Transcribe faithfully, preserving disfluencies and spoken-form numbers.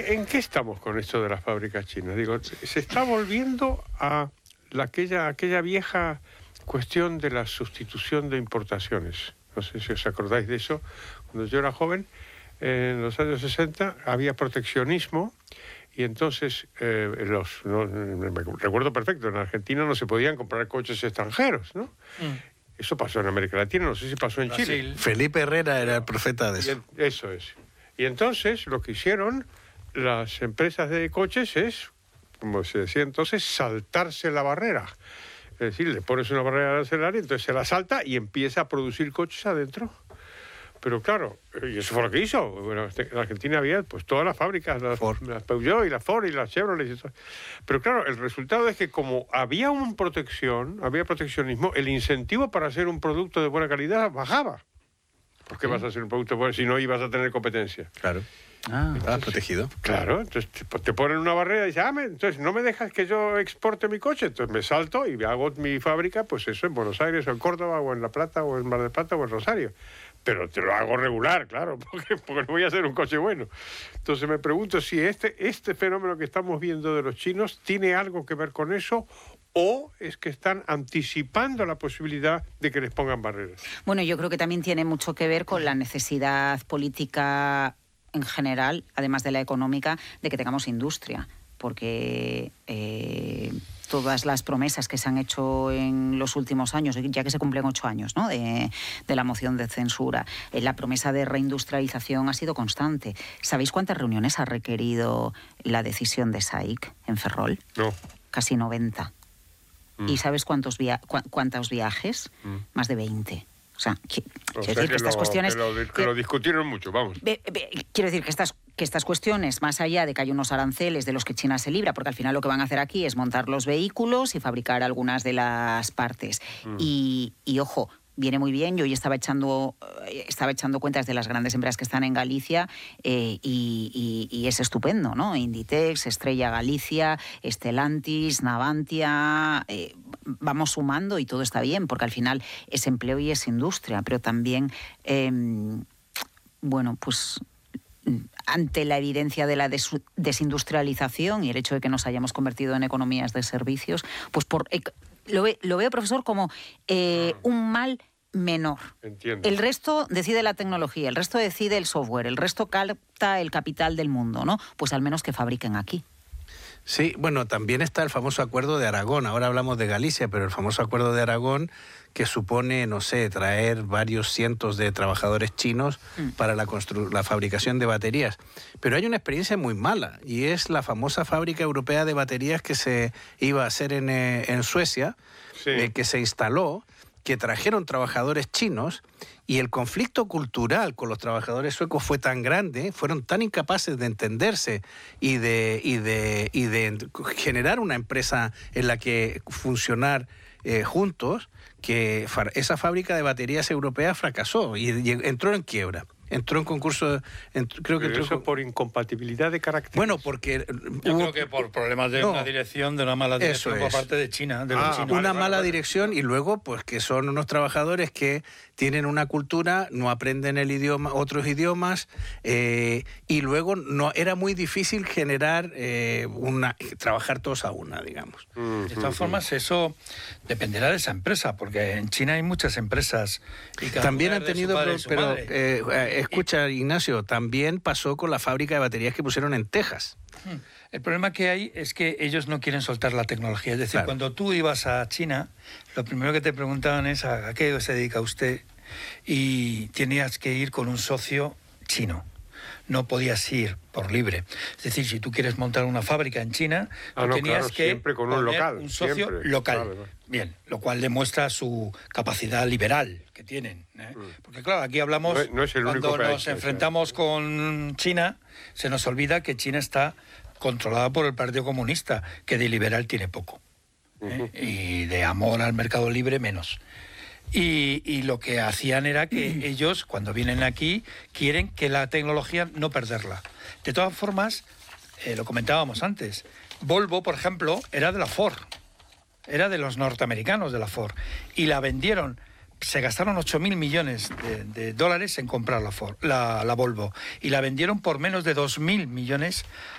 ¿en qué estamos con esto de las fábricas chinas? Digo, se está volviendo a la, aquella, aquella vieja cuestión de la sustitución de importaciones. No sé si os acordáis de eso. Cuando yo era joven, eh, en los años sesenta, había proteccionismo y entonces, eh, los, no, me recuerdo perfecto, en Argentina no se podían comprar coches extranjeros, ¿no? Mm. Eso pasó en América Latina, no sé si pasó en Brasil. Chile. Felipe Herrera era el profeta de eso. Y, eso es. Y entonces, lo que hicieron las empresas de coches es, como se decía entonces, saltarse la barrera. Es decir, le pones una barrera arancelaria, entonces se la salta y empieza a producir coches adentro. Pero claro, y eso fue lo que hizo. Bueno, en Argentina había pues todas las fábricas, las, las Peugeot y las Ford y las Chevrolet y todo. Pero claro, el resultado es que como había una protección, había proteccionismo, el incentivo para hacer un producto de buena calidad bajaba. ¿Por qué ¿Sí? vas a hacer un producto bueno si no ibas a tener competencia? Claro. Ah, estás protegido. Claro, entonces te, te ponen una barrera y dices, ah, me, entonces no me dejas que yo exporte mi coche, entonces me salto y hago mi fábrica, pues eso, en Buenos Aires o en Córdoba o en La Plata o en Mar del Plata o en Rosario. Pero te lo hago regular, claro, porque, porque no voy a hacer un coche bueno. Entonces me pregunto si este, este fenómeno que estamos viendo de los chinos tiene algo que ver con eso o es que están anticipando la posibilidad de que les pongan barreras. Bueno, yo creo que también tiene mucho que ver con la necesidad política en general, además de la económica, de que tengamos industria, porque eh, todas las promesas que se han hecho en los últimos años, ya que se cumplen ocho años, ¿no?, de, de la moción de censura, eh, la promesa de reindustrialización ha sido constante. ¿Sabéis cuántas reuniones ha requerido la decisión de S A I C en Ferrol? No. Casi noventa. Mm. ¿Y sabes cuántos, via- cu- cuántos viajes? Mm. Más de veinte. O sea, que, o quiero sea decir que, que estas lo, cuestiones... Que lo, que que lo discutieron mucho, vamos. Be, be, quiero decir que estas, que estas cuestiones, más allá de que hay unos aranceles de los que China se libra, porque al final lo que van a hacer aquí es montar los vehículos y fabricar algunas de las partes. Mm. Y, y, ojo, viene muy bien. Yo hoy estaba echando, estaba echando cuentas de las grandes empresas que están en Galicia eh, y, y, y es estupendo, ¿no? Inditex, Estrella Galicia, Stellantis, Navantia... Eh, vamos sumando y todo está bien, porque al final es empleo y es industria, pero también, eh, bueno, pues ante la evidencia de la des- desindustrialización y el hecho de que nos hayamos convertido en economías de servicios, pues por, eh, lo, ve, lo veo, profesor, como eh, un mal menor. Entiendo. El resto decide la tecnología, el resto decide el software, el resto capta el capital del mundo, ¿no? Pues al menos que fabriquen aquí. Sí, bueno, también está el famoso acuerdo de Aragón. Ahora hablamos de Galicia, pero el famoso acuerdo de Aragón que supone, no sé, traer varios cientos de trabajadores chinos mm. para la, constru- la fabricación de baterías. Pero hay una experiencia muy mala y es la famosa fábrica europea de baterías que se iba a hacer en, eh, en Suecia, sí. eh, que se instaló, que trajeron trabajadores chinos y el conflicto cultural con los trabajadores suecos fue tan grande, fueron tan incapaces de entenderse y de, y de, y de generar una empresa en la que funcionar eh, juntos, que esa fábrica de baterías europeas fracasó y entró en quiebra. Entró en concurso, entró, creo que Pero entró eso con... por incompatibilidad de caracteres. Bueno, porque... Yo hubo... creo que por problemas de no, una dirección, de una mala dirección por parte de China. De ah, los chinos. Una vale, mala vale, dirección vale. Y luego, pues que son unos trabajadores que tienen una cultura, no aprenden el idioma, otros idiomas, eh, y luego no era muy difícil generar eh, una, trabajar todos a una, digamos. De todas formas, eso dependerá de esa empresa, porque en China hay muchas empresas. Y cada también han tenido, padre, pero eh, eh, escucha, Ignacio, también pasó con la fábrica de baterías que pusieron en Texas. El problema que hay es que ellos no quieren soltar la tecnología. Es decir, claro. Cuando tú ibas a China, lo primero que te preguntaban es ¿a qué se dedica usted? Y tenías que ir con un socio chino. No podías ir por libre. Es decir, si tú quieres montar una fábrica en China, ah, tú no, tenías claro, que siempre con un local, un socio siempre. local. Vale, vale. Bien, lo cual demuestra su capacidad liberal que tienen. ¿eh? Mm. Porque claro, aquí hablamos, no, no es el cuando único nos país, enfrentamos con China, se nos olvida que China está controlada por el Partido Comunista, que de liberal tiene poco. ¿eh? Uh-huh. Y de amor al mercado libre menos. Y, y lo que hacían era que ellos, cuando vienen aquí, quieren que la tecnología no perderla. De todas formas, eh, lo comentábamos antes, Volvo, por ejemplo, era de la Ford, era de los norteamericanos de la Ford, y la vendieron, se gastaron ocho mil millones de, de dólares en comprar la, Ford, la, la Volvo, y la vendieron por menos de dos mil millones